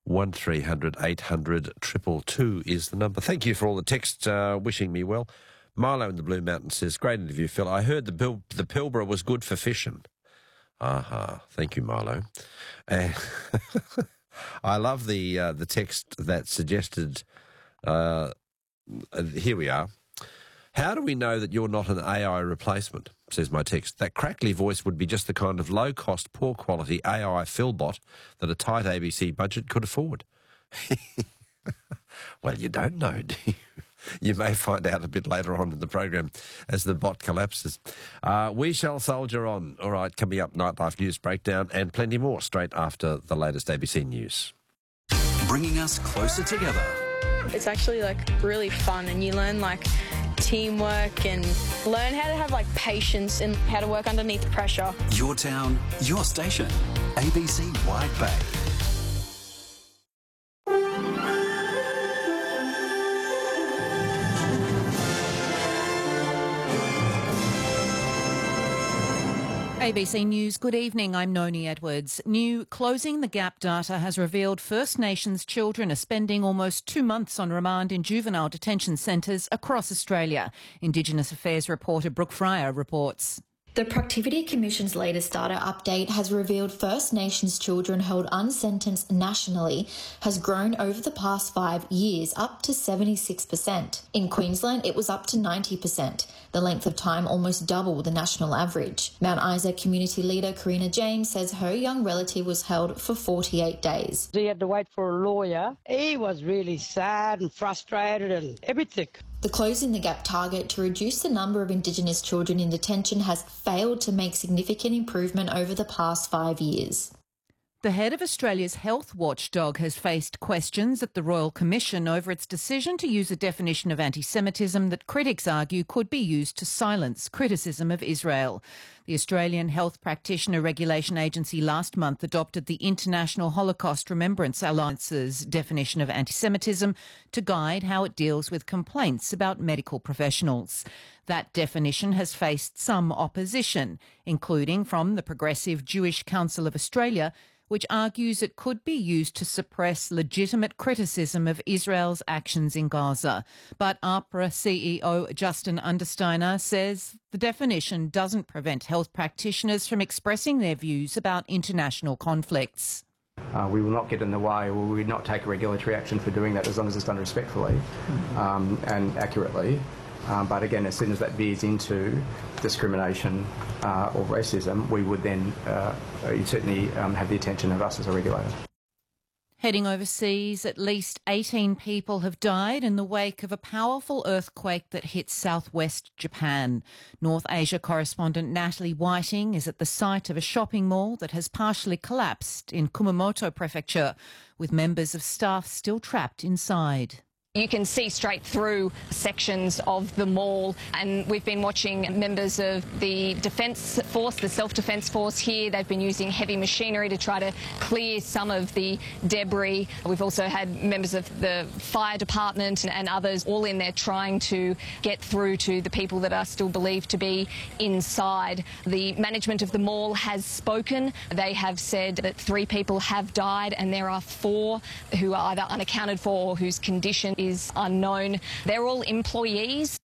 1300 800 222 is the number. Thank you for all the texts wishing me well. Milo in the Blue Mountains says, great interview, Phil. I heard the Pilbara was good for fishing. Aha. Thank you, Milo. I love the text that suggested, here we are. How do we know that you're not an AI replacement, says my text. That crackly voice would be just the kind of low-cost, poor-quality AI Philbot that a tight ABC budget could afford. Well, you don't know, do you? You may find out a bit later on in the program as the bot collapses. We shall soldier on. All right, coming up, Nightlife News Breakdown and plenty more straight after the latest ABC News. Bringing us closer together. It's actually really fun, and you learn teamwork and learn how to have patience and how to work underneath pressure. Your town, your station. ABC Wide Bay. ABC News, good evening. I'm Noni Edwards. New Closing the Gap data has revealed First Nations children are spending almost 2 months on remand in juvenile detention centres across Australia. Indigenous Affairs reporter Brooke Fryer reports. The Productivity Commission's latest data update has revealed First Nations children held unsentenced nationally has grown over the past 5 years, up to 76%. In Queensland, it was up to 90%. The length of time almost double the national average. Mount Isa community leader Karina James says her young relative was held for 48 days. He had to wait for a lawyer. He was really sad and frustrated and everything. The Closing the Gap target to reduce the number of Indigenous children in detention has failed to make significant improvement over the past 5 years. The head of Australia's health watchdog has faced questions at the Royal Commission over its decision to use a definition of anti-Semitism that critics argue could be used to silence criticism of Israel. The Australian Health Practitioner Regulation Agency last month adopted the International Holocaust Remembrance Alliance's definition of anti-Semitism to guide how it deals with complaints about medical professionals. That definition has faced some opposition, including from the Progressive Jewish Council of Australia, which argues it could be used to suppress legitimate criticism of Israel's actions in Gaza. But AHPRA CEO Justin Understeiner says the definition doesn't prevent health practitioners from expressing their views about international conflicts. We will not get in the way, or we will not take a regulatory action for doing that as long as it's done respectfully and accurately. But again, as soon as that veers into discrimination or racism, we would then certainly have the attention of us as a regulator. Heading overseas, at least 18 people have died in the wake of a powerful earthquake that hit southwest Japan. North Asia correspondent Natalie Whiting is at the site of a shopping mall that has partially collapsed in Kumamoto Prefecture, with members of staff still trapped inside. You can see straight through sections of the mall, and we've been watching members of the Defence Force, the Self-Defence Force here. They've been using heavy machinery to try to clear some of the debris. We've also had members of the fire department and others all in there trying to get through to the people that are still believed to be inside. The management of the mall has spoken. They have said that 3 people have died and there are 4 who are either unaccounted for or whose condition is unknown. They're all employees.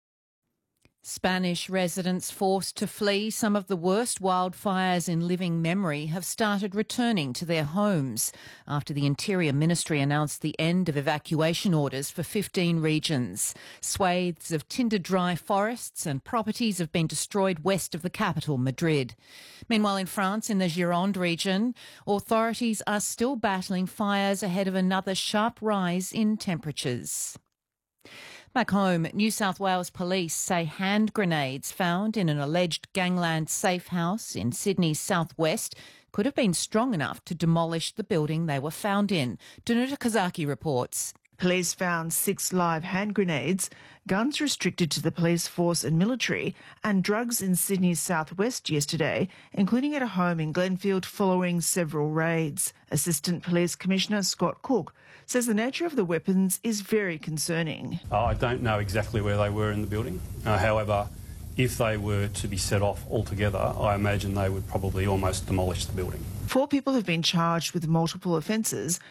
Spanish residents forced to flee some of the worst wildfires in living memory have started returning to their homes after the Interior Ministry announced the end of evacuation orders for 15 regions. Swathes of tinder-dry forests and properties have been destroyed west of the capital, Madrid. Meanwhile, in France, in the Gironde region, authorities are still battling fires ahead of another sharp rise in temperatures. Back home, New South Wales police say hand grenades found in an alleged gangland safe house in Sydney's southwest could have been strong enough to demolish the building they were found in. Danuta Kazaki reports. Police found 6 live hand grenades, guns restricted to the police force and military, and drugs in Sydney's southwest yesterday, including at a home in Glenfield following several raids. Assistant Police Commissioner Scott Cook says the nature of the weapons is very concerning. I don't know exactly where they were in the building. However, if they were to be set off altogether, I imagine they would probably almost demolish the building. 4 people have been charged with multiple offences,